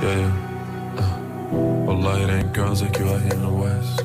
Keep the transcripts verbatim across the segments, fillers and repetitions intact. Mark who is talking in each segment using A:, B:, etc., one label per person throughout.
A: Yeah, yeah. Uh, Wallahi, it ain't girls like you out here in the West.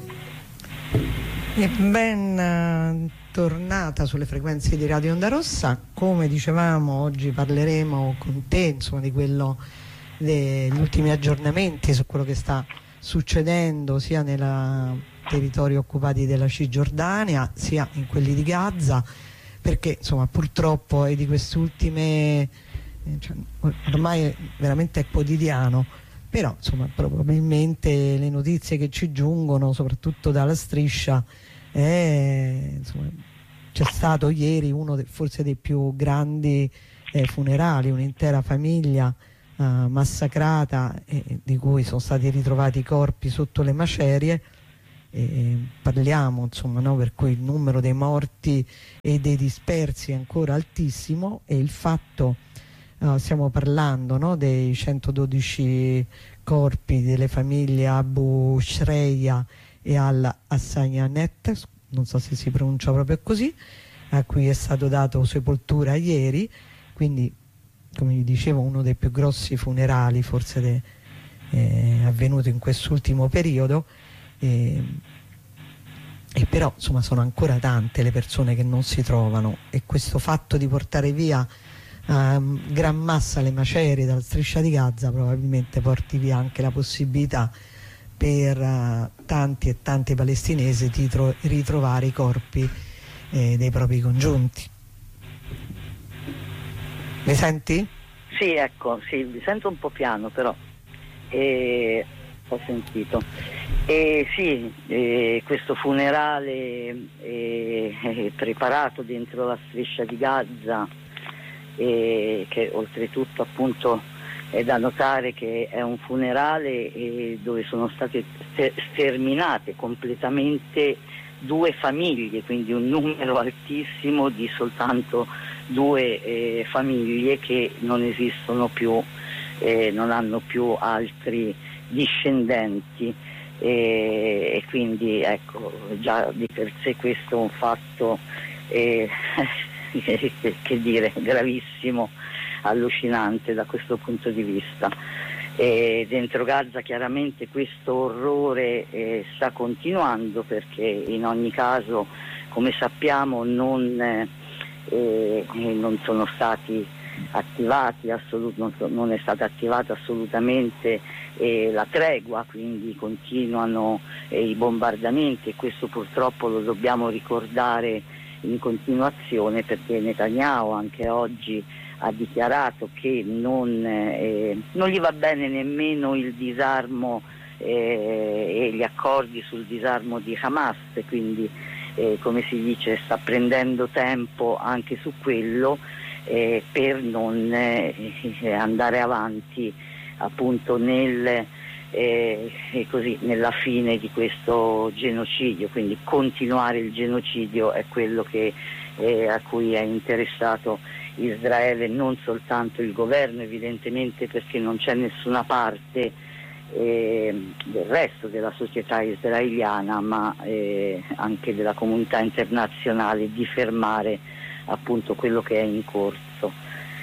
B: E ben uh, tornata sulle frequenze di Radio Onda Rossa. Come dicevamo, oggi parleremo con te, insomma, di quello, degli ultimi aggiornamenti su quello che sta succedendo sia nei territori occupati della Cisgiordania sia in quelli di Gaza, perché insomma purtroppo è di queste ultime, eh, cioè, ormai veramente è quotidiano, però insomma probabilmente le notizie che ci giungono soprattutto dalla striscia, eh, insomma, c'è stato ieri uno de, forse dei più grandi eh, funerali, un'intera famiglia eh, massacrata, eh, di cui sono stati ritrovati i corpi sotto le macerie. Eh, parliamo insomma, no, per cui il numero dei morti e dei dispersi è ancora altissimo, e il fatto, uh, stiamo parlando, no, dei centododici corpi delle famiglie Abu Shreya e al-Hassayanet, non so se si pronuncia proprio così, a cui è stato dato sepoltura ieri, quindi come vi dicevo uno dei più grossi funerali forse de, eh, avvenuto in quest'ultimo periodo. E, e però insomma sono ancora tante le persone che non si trovano, e questo fatto di portare via uh, gran massa le macerie dalla striscia di Gaza probabilmente porti via anche la possibilità per uh, tanti e tanti palestinesi di ritrovare i corpi eh, dei propri congiunti. Mi senti?
C: Sì, ecco, sì, mi sento un po' piano però. E... ho sentito. E sì, eh, questo funerale eh, è preparato dentro la striscia di Gaza, eh, che oltretutto appunto è da notare che è un funerale eh, dove sono state sterminate completamente due famiglie, quindi un numero altissimo di soltanto due eh, famiglie che non esistono più, eh, non hanno più altri discendenti, e, e quindi ecco, già di per sé questo è un fatto eh, che dire, gravissimo, allucinante da questo punto di vista. E dentro Gaza chiaramente questo orrore eh, sta continuando, perché in ogni caso, come sappiamo, non, eh, non sono stati attivati assolut- non, so- non è stata attivata assolutamente eh, la tregua, quindi continuano eh, i bombardamenti, e questo purtroppo lo dobbiamo ricordare in continuazione, perché Netanyahu anche oggi ha dichiarato che non, eh, non gli va bene nemmeno il disarmo eh, e gli accordi sul disarmo di Hamas, quindi eh, come si dice sta prendendo tempo anche su quello, Eh, per non eh, andare avanti appunto nel, eh, così, nella fine di questo genocidio. Quindi continuare il genocidio è quello che, eh, a cui è interessato Israele, non soltanto il governo evidentemente, perché non c'è nessuna parte eh, del resto della società israeliana, ma eh, anche della comunità internazionale, di fermare appunto quello che è in corso.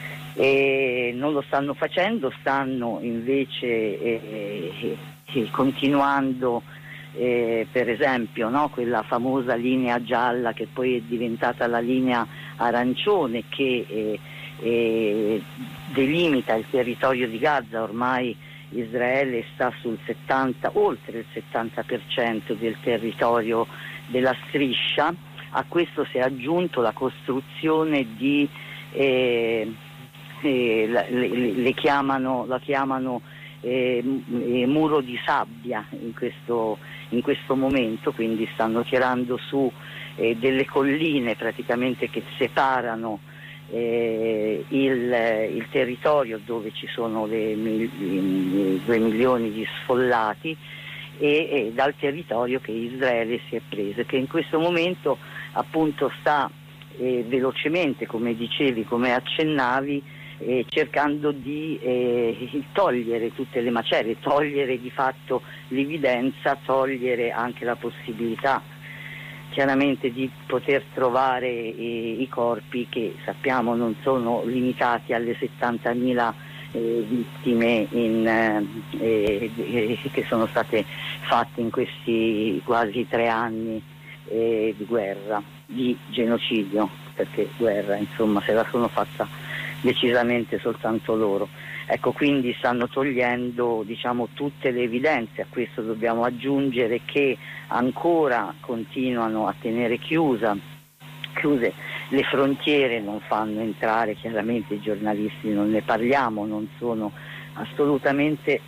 C: E non lo stanno facendo, stanno invece eh, eh, continuando eh, per esempio, no, quella famosa linea gialla che poi è diventata la linea arancione, che eh, eh, delimita il territorio di Gaza. Ormai Israele sta sul settanta, oltre il settanta per cento del territorio della striscia. A questo si è aggiunto la costruzione di, eh, eh, le, le, le chiamano, la chiamano eh, muro di sabbia in questo, in questo momento, quindi stanno tirando su eh, delle colline praticamente che separano eh, il, il territorio dove ci sono le, i due milioni di sfollati, e, e dal territorio che Israele si è preso, che in questo momento appunto sta eh, velocemente, come dicevi, come accennavi, eh, cercando di eh, togliere tutte le macerie, togliere di fatto l'evidenza, togliere anche la possibilità chiaramente di poter trovare eh, i corpi, che sappiamo non sono limitati alle settantamila eh, vittime in, eh, eh, che sono state fatte in questi quasi tre anni eh, di guerra, di genocidio, perché guerra insomma se la sono fatta decisamente soltanto loro. Ecco, quindi stanno togliendo, diciamo, tutte le evidenze. A questo dobbiamo aggiungere che ancora continuano a tenere chiusa, chiuse le frontiere, non fanno entrare chiaramente i giornalisti, non ne parliamo, non sono assolutamente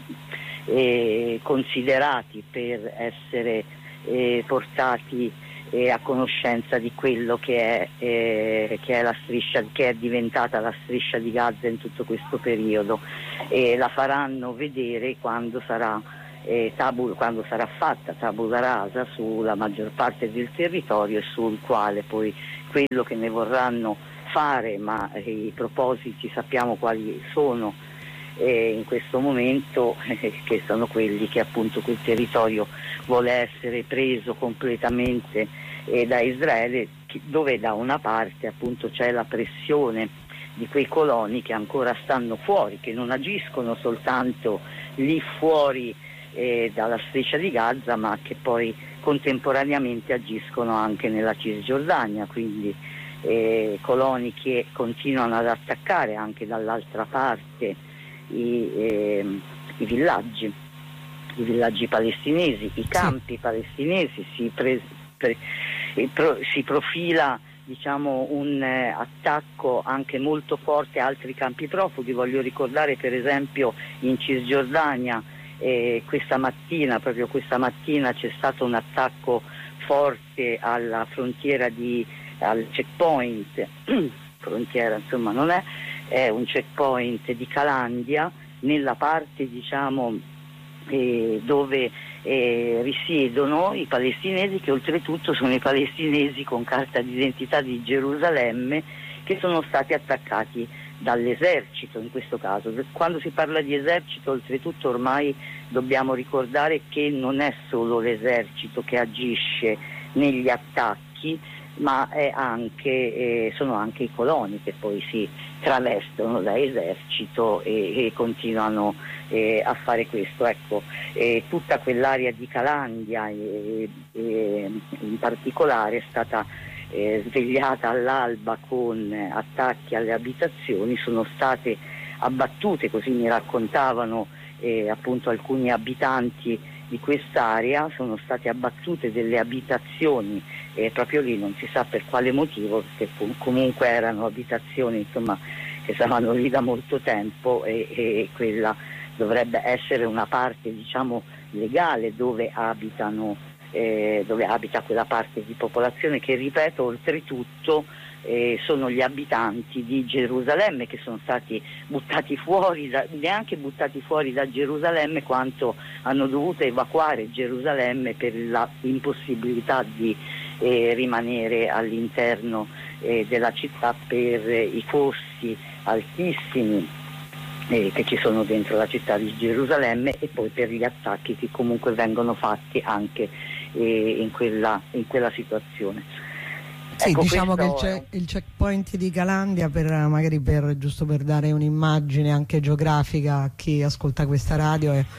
C: eh, considerati per essere eh, portati eh, a conoscenza di quello che è, eh, che è la striscia, che è diventata la striscia di Gaza in tutto questo periodo, e la faranno vedere quando sarà eh, tabula, quando sarà fatta tabula rasa sulla maggior parte del territorio, e sul quale poi quello che ne vorranno fare, ma eh, i propositi sappiamo quali sono eh, in questo momento, eh, che sono quelli che appunto quel territorio vuole essere preso completamente eh, da Israele, dove da una parte appunto c'è la pressione di quei coloni che ancora stanno fuori, che non agiscono soltanto lì fuori eh, dalla striscia di Gaza, ma che poi contemporaneamente agiscono anche nella Cisgiordania, quindi eh, coloni che continuano ad attaccare anche dall'altra parte i, eh, i villaggi, i villaggi palestinesi, i campi sì. palestinesi, si, pre, pre, pro, si profila diciamo un eh, attacco anche molto forte a altri campi profughi. Voglio ricordare per esempio in Cisgiordania eh, questa mattina, proprio questa mattina c'è stato un attacco forte alla frontiera di al checkpoint frontiera insomma non è, è un checkpoint di Calandia, nella parte diciamo eh, dove eh, risiedono i palestinesi, che oltretutto sono i palestinesi con carta d'identità di Gerusalemme, che sono stati attaccati dall'esercito in questo caso. Quando si parla di esercito, oltretutto ormai dobbiamo ricordare che non è solo l'esercito che agisce negli attacchi, ma è anche, eh, sono anche i coloni che poi si travestono da esercito e, e continuano eh, a fare questo. Ecco, eh, tutta quell'area di Calandia eh, eh, in particolare è stata eh, svegliata all'alba con attacchi alle abitazioni, sono state abbattute, così mi raccontavano eh, appunto alcuni abitanti di quest'area, sono state abbattute delle abitazioni e proprio lì non si sa per quale motivo, perché comunque erano abitazioni insomma che stavano lì da molto tempo, e, e quella dovrebbe essere una parte diciamo legale dove abitano eh, dove abita quella parte di popolazione che, ripeto, oltretutto eh, sono gli abitanti di Gerusalemme, che sono stati buttati fuori da, neanche buttati fuori da Gerusalemme, quanto hanno dovuto evacuare Gerusalemme per la impossibilità di eh, rimanere all'interno eh, della città per eh, i costi altissimi eh, che ci sono dentro la città di Gerusalemme, e poi per gli attacchi che comunque vengono fatti anche eh, in quella, in quella situazione.
B: Sì,
C: ecco,
B: diciamo che il,
C: è...
B: ce- il checkpoint di Calandia, per magari per giusto per dare un'immagine anche geografica a chi ascolta questa radio, è,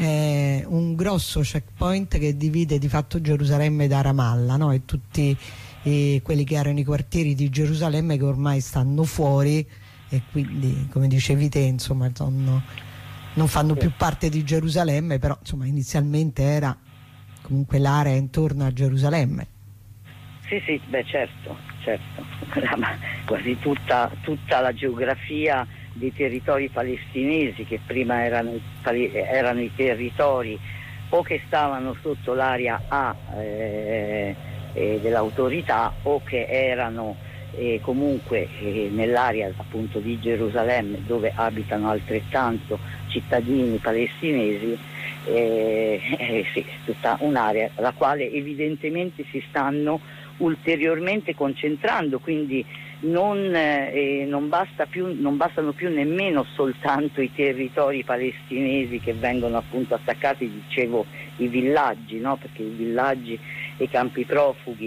B: è un grosso checkpoint che divide di fatto Gerusalemme da Ramallah, no? E tutti eh, quelli che erano i quartieri di Gerusalemme che ormai stanno fuori, e quindi, come dicevi te, insomma, sono, non fanno più parte di Gerusalemme, però insomma inizialmente era comunque l'area intorno a Gerusalemme.
C: Sì, sì, beh certo, certo, quasi tutta, tutta la geografia dei territori palestinesi, che prima erano, erano i territori o che stavano sotto l'area A eh, eh, dell'autorità, o che erano eh, comunque eh, nell'area appunto di Gerusalemme, dove abitano altrettanto cittadini palestinesi. Eh, eh, sì, tutta un'area la quale evidentemente si stanno ulteriormente concentrando, quindi non, eh, non, basta più, non bastano più nemmeno soltanto i territori palestinesi che vengono appunto attaccati, dicevo i villaggi, no? Perché i villaggi e i campi profughi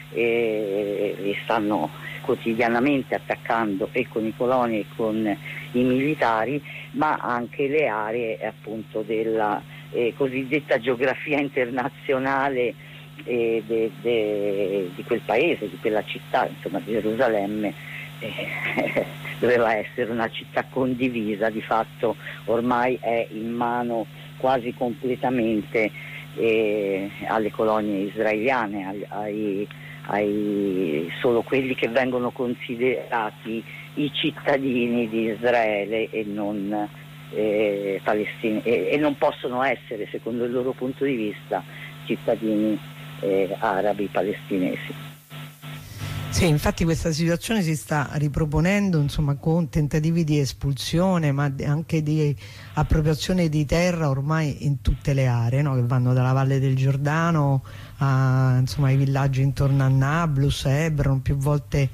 C: e li stanno quotidianamente attaccando e con i coloni e con i militari, ma anche le aree appunto della eh, cosiddetta geografia internazionale eh, de, de, di quel paese, di quella città, insomma Gerusalemme eh, doveva essere una città condivisa, di fatto ormai è in mano quasi completamente eh, alle colonie israeliane, ai, ai, ai solo quelli che vengono considerati i cittadini di Israele e non eh, palestinesi, e, e non possono essere, secondo il loro punto di vista, cittadini eh, arabi palestinesi.
B: Sì, infatti questa situazione si sta riproponendo, insomma, con tentativi di espulsione ma anche di appropriazione di terra ormai in tutte le aree, no? Che vanno dalla Valle del Giordano a, insomma, ai villaggi intorno a Nablus, Hebron, più volte